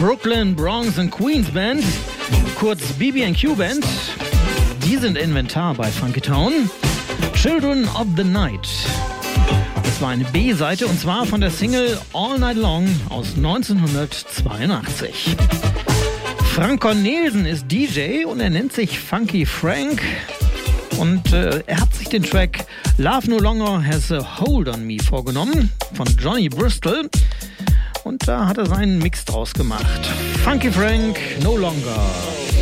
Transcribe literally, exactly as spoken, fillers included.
Brooklyn, Bronx und Queens Band, kurz B B and Q Band. Die sind Inventar bei Funky Town. Children of the Night. Das war eine B-Seite und zwar von der Single All Night Long aus neunzehnhundertzweiundachtzig. Frank Cornelsen ist D J und er nennt sich Funky Frank. Und äh, er hat sich den Track Love No Longer Has a Hold on Me vorgenommen von Johnny Bristol. Und da hat er seinen Mix draus gemacht. Funky Frank, No Longer.